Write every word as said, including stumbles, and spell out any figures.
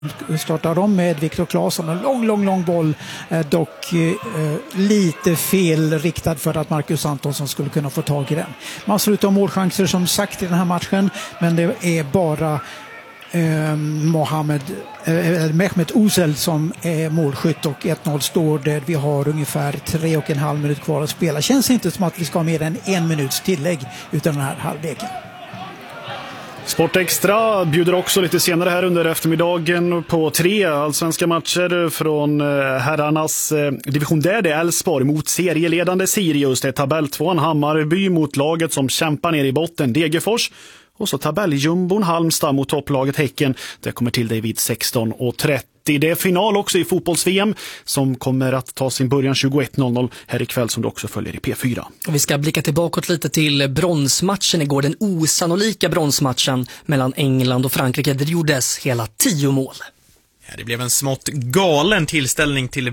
Startar de med Viktor Claesson, en lång, lång, lång boll, eh, dock eh, lite fel riktad för att Marcus Antonsson skulle kunna få tag i den. Man slutar målchanser som sagt i den här matchen, men det är bara eh, Mohamed eh, Mehmet Ozel som är målskytt och ett noll står det. Vi har ungefär tre och en halv minut kvar att spela. Känns inte som att vi ska ha mer än en minuts tillägg utan den här halvleken. Sport Extra bjuder också lite senare här under eftermiddagen på tre allsvenska matcher från herrarnas division där. Det är Elfsborg mot serieledande Sirius. Det är tabelltvåan Hammarby mot laget som kämpar ner i botten, Degerfors. Och så tabelljumbon Halmstad mot topplaget Häcken. Det kommer till dig vid sexton och trettio. Det är final också i fotbolls-V M som kommer att ta sin början tjugoett noll noll här ikväll som du också följer i P fyra. Och vi ska blicka tillbaka lite till bronsmatchen igår. Den osannolika bronsmatchen mellan England och Frankrike. Det gjordes hela tio mål. Ja, det blev en smått galen tillställning till